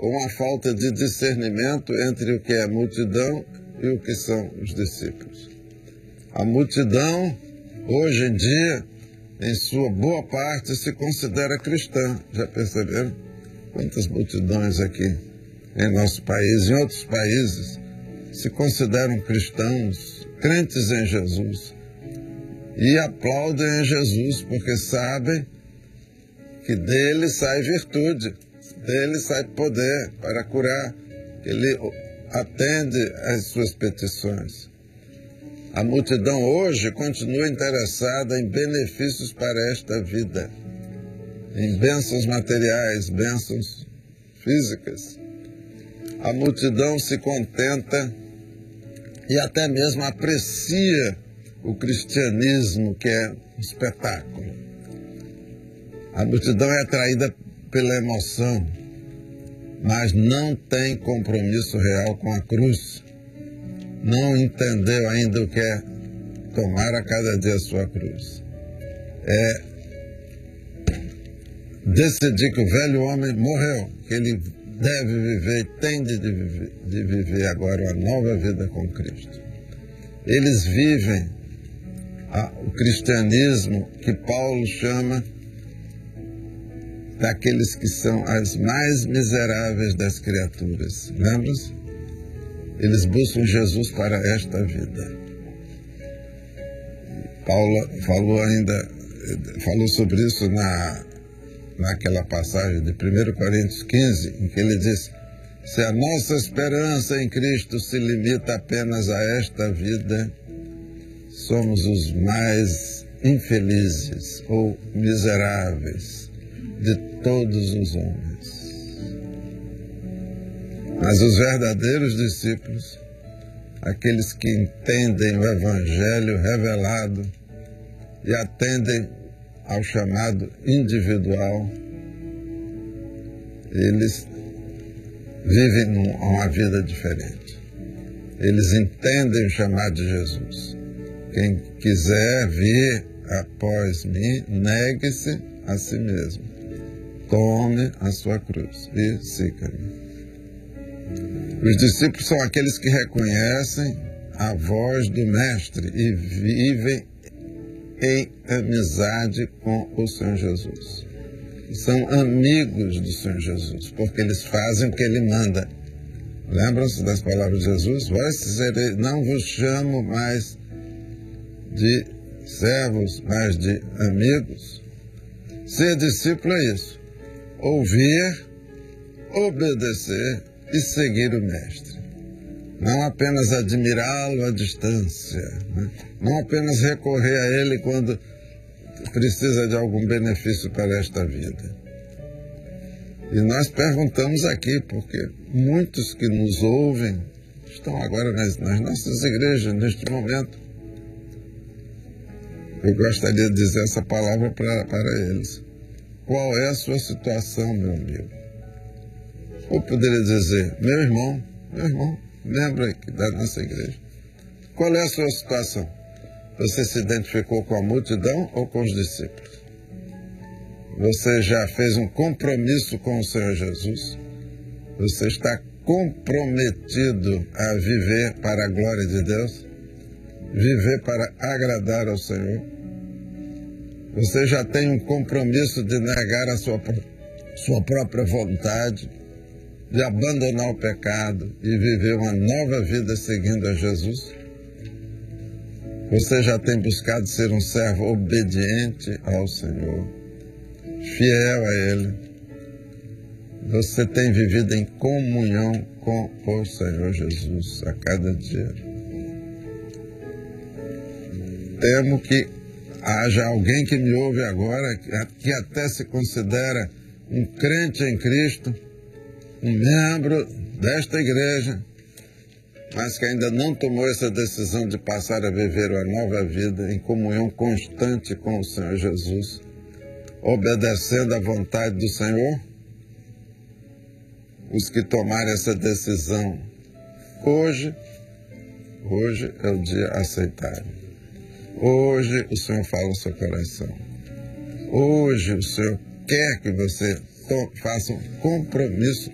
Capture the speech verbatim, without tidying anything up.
ou uma falta de discernimento entre o que é multidão e o que são os discípulos. A multidão, hoje em dia, em sua boa parte, se considera cristã. Já perceberam? Quantas multidões aqui em nosso país, em outros países, se consideram cristãos, crentes em Jesus, e aplaudem em Jesus, porque sabem que dele sai virtude, dele sai poder para curar, ele atende às suas petições. A multidão hoje continua interessada em benefícios para esta vida, em bênçãos materiais, bênçãos físicas. A multidão se contenta e até mesmo aprecia o cristianismo, que é um espetáculo. A multidão é atraída pela emoção, mas não tem compromisso real com a cruz. Não entendeu ainda o que é tomar a cada dia a sua cruz. É decidir que o velho homem morreu, que ele deve viver, tem de viver, de viver agora uma nova vida com Cristo. Eles vivem a, o cristianismo que Paulo chama daqueles que são as mais miseráveis das criaturas. Lembra-se? Eles buscam Jesus para esta vida. Paulo falou ainda, falou sobre isso na, naquela passagem de primeira Coríntios quinze, em que ele diz: se a nossa esperança em Cristo se limita apenas a esta vida, somos os mais infelizes ou miseráveis de todos os homens. Mas os verdadeiros discípulos, aqueles que entendem o Evangelho revelado e atendem ao chamado individual, eles vivem uma vida diferente. Eles entendem o chamado de Jesus. Quem quiser vir após mim, negue-se a si mesmo. Tome a sua cruz e siga-me. Os discípulos são aqueles que reconhecem a voz do Mestre e vivem em amizade com o Senhor Jesus. São amigos do Senhor Jesus, porque eles fazem o que Ele manda. Lembram-se das palavras de Jesus? Vós sereis, não vos chamo mais de servos, mas de amigos. Ser discípulo é isso: ouvir, obedecer e seguir o Mestre. Não apenas admirá-lo à distância, né? Não apenas recorrer a Ele quando precisa de algum benefício para esta vida. E nós perguntamos aqui, porque muitos que nos ouvem estão agora nas, nas nossas igrejas, neste momento. Eu gostaria de dizer essa palavra para, para eles. Qual é a sua situação, meu amigo? Ou poderia dizer, meu irmão, meu irmão, membro aqui da nossa igreja, qual é a sua situação? Você se identificou com a multidão ou com os discípulos? Você já fez um compromisso com o Senhor Jesus? Você está comprometido a viver para a glória de Deus? Viver para agradar ao Senhor? Você já tem um compromisso de negar a sua, sua própria vontade, de abandonar o pecado e viver uma nova vida seguindo a Jesus? Você já tem buscado ser um servo obediente ao Senhor, fiel a Ele? Você tem vivido em comunhão com o Senhor Jesus a cada dia? Temo que haja alguém que me ouve agora, que até se considera um crente em Cristo, um membro desta igreja, mas que ainda não tomou essa decisão de passar a viver uma nova vida em comunhão constante com o Senhor Jesus, obedecendo à vontade do Senhor. Os que tomarem essa decisão hoje, hoje é o dia aceitável. Hoje o Senhor fala no seu coração. Hoje o Senhor quer que você faça um compromisso